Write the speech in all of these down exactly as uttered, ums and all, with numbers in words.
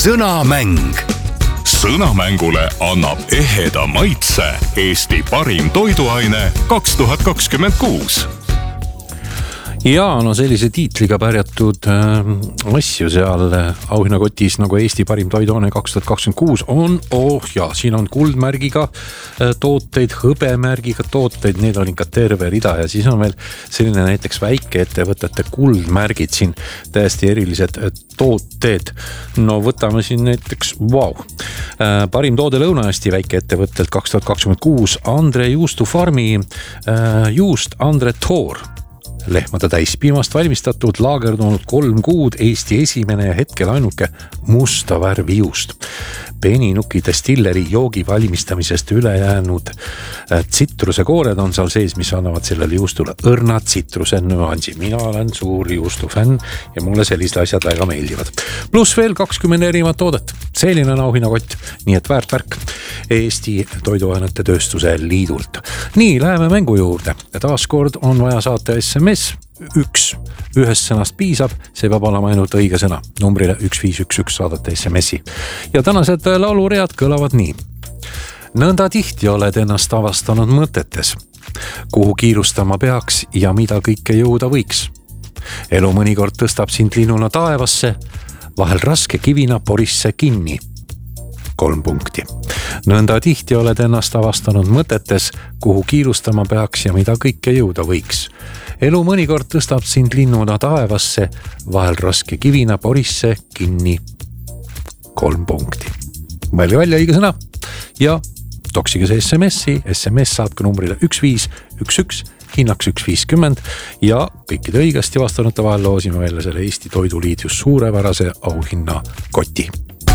Sõnamäng. Sõnamängule annab eheda maitse Eesti parim toiduaine kaks tuhat kakskümmend kuus. Ja no sellise tiitliga pärjatud äh, asju seal auhinnakotis nagu Eesti parim toiduaine kaks tuhat kakskümmend kuus on, oh ja, siin on kuldmärgiga äh, tooteid, hõbemärgiga tooteid, need on ikka terve rida ja siis on veel selline näiteks väikeettevõtete kuldmärgid siin, täiesti erilised tooted. No võtame siin näiteks, vau, wow. äh, parim toode Lõuna-Eesti väikeettevõttelt kaks tuhat kakskümmend kuus, Andre Juustufarmi äh, juust Andre Toor. Lehmade täispiimast valmistatud, laagerdunud kolm kuud, Eesti esimene ja hetkel ainuke musta värvi juust. Peninuki destilleri joogi valmistamisest ülejäänud tsitruse koored on seal sees, mis annavad sellele juustule õrna tsitruse nüansi. Mina olen suur juustu fänn ja mulle sellised asjad väga meeldivad. Plus veel kakskümmend erinevat toodet. Selline on auhinnakott, nii et väärt värk Eesti Toiduainete Tööstuse Liidult. Nii, läheme mängu juurde. Taaskord on vaja saata S M S üks. Ühest sõnast piisab, see peab olema ainult õige sõna. Numbrile üks viis üks üks saadate S M S-i. Ja tänased lauluread kõlavad nii. Nõnda tihti oled ennast avastanud mõtetes, kuhu kiirustama peaks ja mida kõike jõuda võiks. Elu mõnikord tõstab sind linnuna taevasse, vahel raske kivina porisse kinni. Kolm punkti. Nõnda tihti oled ennast avastanud mõtetes, kuhu kiirustama peaks ja mida kõike jõuda võiks. Elu mõnikord tõstab sind linnuna taevasse, vahel raske kivina porisse kinni. Kolm punkti. Mõelge välja õige sõna ja toksige see S M S-i. S M S saatke numbrile üks viis üks üks, hinnaks üks viiskümmend ja kõikide õigesti vastanute vahel loosime välja selle Eesti Toiduliit just suurepärase auhinna koti.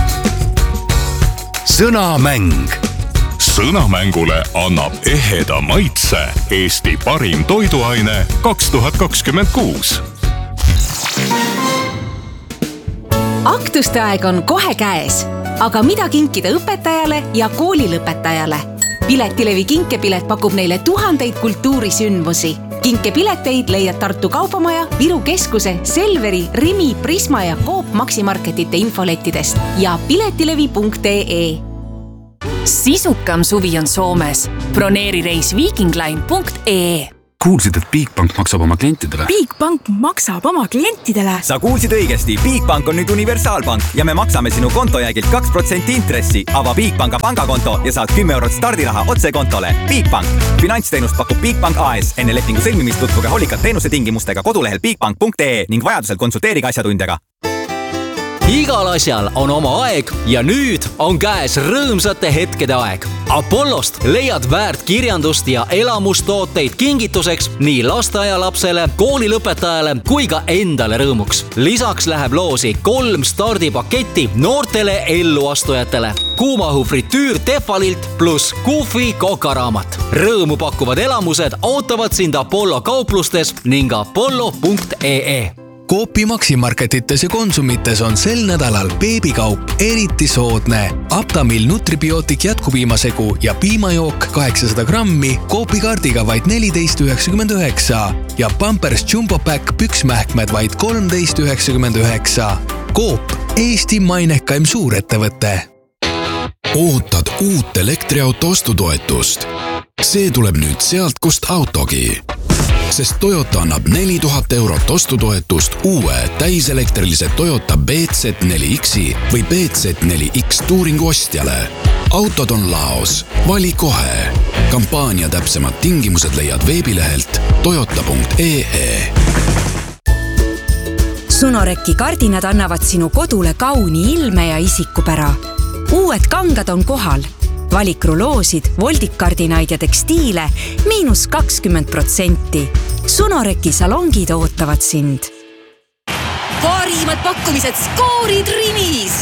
Sõnamäng. Sõnamängule annab eheda maitse Eesti parim toiduaine kaks tuhat kakskümmend kuus. Aktuste aeg on kohe käes, aga mida kinkida õpetajale ja koolilõpetajale? Piletilevi kinkepilet pakub neile tuhandeid kultuurisündmusi. Kinkepileteid leiad Tartu Kaupamaja, Viru Keskuse, Selveri, Rimi, Prisma ja Coop Maximarketite infolettidest ja piletilevi punkt ee. Sisukam suvi on Soomes. Broneeri reis viikingline punkt ee. Kuulsid, et Bigbank maksab oma klientidele? Bigbank maksab oma klientidele? Sa kuulsid õigesti. Bigbank on nüüd universaalpank ja me maksame sinu kontojäägilt kaks protsenti intressi. Ava Bigbanka pangakonto ja saad kümme eurot stardiraha otse kontole. Bigbank. Finantsteenust pakub Bigbank A S. Enne lepingu sõlmimist tutvuge hoolikalt teenuse tingimustega kodulehel bigbank punkt ee ning vajadusel konsulteerige asjatundjaga. Igal asjal on oma aeg ja nüüd on käes rõõmsate hetkede aeg. Apollost leiad väärt kirjandust ja elamustooteid kingituseks nii lasteaialapsele, koolilõpetajale kui ka endale rõõmuks. Lisaks läheb loosi kolm stardipaketti noortele elluastujatele. Kuumahu fritüür Tefalilt plus Kufi kokaraamat. Rõõmu pakkuvad elamused ootavad sind Apollo kauplustes ning apollo punkt ee. Coopi Maximarketites ja Konsumites on sel nädalal beebikaup eriti soodne. Aptamil Nutribiotik jätkupiimasegu ja piimajook kaheksasada grammi Coopi kaardiga vaid neliteist üheksakümmend üheksa ja Pampers Jumbo Pack püksmähkmed vaid kolmteist üheksakümmend üheksa. Coop, Eesti mainekaim suurettevõte. Ootad uut elektriauto ostutoetust. See tuleb nüüd sealt, kust autogi. Sest Toyota annab neli tuhat eurot ostutoetust uue täiselektrilise Toyota B Z neli X-i või B Z neli X Touringu ostjale. Autod on laos. Vali kohe. Kampaania täpsemad tingimused leiad veebilehelt toyota punkt ee. Sunoreki kardinad annavad sinu kodule kauni ilme ja isikupära. Uued kangad on kohal. Valikruloosid, voldikardinaid ja tekstiile miinus kakskümmend protsenti. Sunoreki salongid ootavad sind. Parimad pakkumised skoorid Rimis!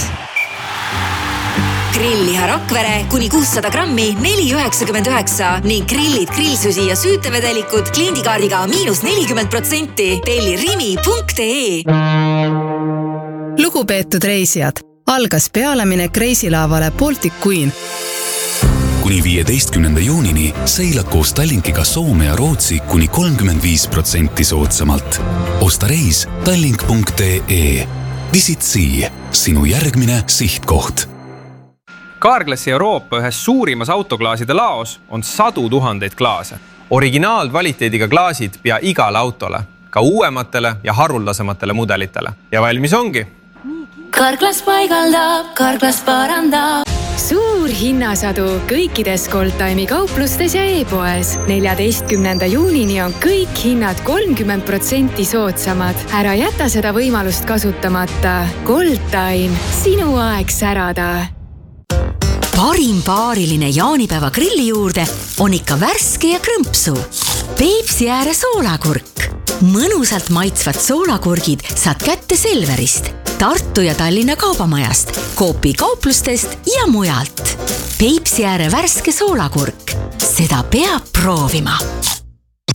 Grilliha Rakvere kuni kuussada grammi neli üheksakümmend üheksa ning grillid, grillsusi ja süütevedelikud kliendikaardiga miinus nelikümmend protsenti. Telli rimi punkt ee. Lugupeetud reisijad, algas pealeminek reisilaavale Baltic Queen. Kuni viieteistkümnenda juunini seila koos Tallinkiga Soome ja Rootsi kuni kolmkümmend viis protsenti soodsamalt. Osta reis tallink punkt ee. Visit Sea, sinu järgmine sihtkoht. Carglassi Euroopa ühes suurimas autoklaaside laos on sadu tuhandeid klaase. Originaalkvaliteediga klaasid pea igale autole, ka uuematele ja haruldasematele mudelitele. Ja valmis ongi. Carglass paigaldab, Carglass parandab. Suur hinnasadu kõikides Goldtime'i kauplustes ja e-poes. neljateistkümnenda juunini on kõik hinnad kolmkümmend protsenti soodsamad. Ära jäta seda võimalust kasutamata. Goldtime, sinu aeg särada. Parim paariline jaanipäeva grilli juurde on ikka värske ja krõmpsu. Peipsi ääre soolakurk. Mõnusalt maitsvad soolakurgid saad kätte Selverist, Tartu ja Tallinna kaubamajast, Coopi kauplustest ja mujalt. Peipsi ääre värske soolakurk. Seda peab proovima.